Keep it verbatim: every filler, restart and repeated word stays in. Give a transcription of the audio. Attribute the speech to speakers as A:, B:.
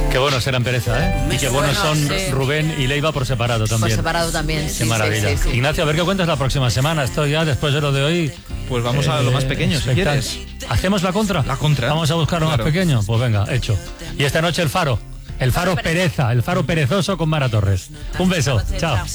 A: Qué buenos eran Pereza, ¿eh? Y qué buenos
B: Bueno,
A: son
B: sí.
A: Rubén y Leiva por separado también.
B: Por separado también, sí.
A: Qué maravilla.
B: Sí, sí, sí.
A: Ignacio, a ver qué cuentas la próxima semana. Esto ya después de lo de hoy.
C: Pues vamos a lo más pequeño, si
A: expectan-
C: quieres.
A: ¿Hacemos la contra?
C: La contra.
A: Vamos a buscar lo
C: Claro.
A: más pequeño. Pues venga, hecho. Y esta noche el Faro. El Faro Pereza, el Faro perezoso con Mara Torres. Un beso. Chao.